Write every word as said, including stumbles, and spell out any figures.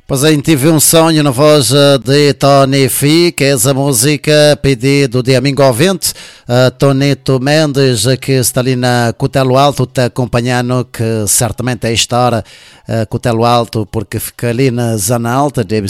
Pois aí tive um sonho na voz eh, de Tony Fi, que é essa música pedido de Amigo ao Vento, uh, Tonito Mendes, que está ali na Cutelo Alto, te acompanhando, que certamente é a história uh, Cutelo Alto, porque fica ali na zona alta, deve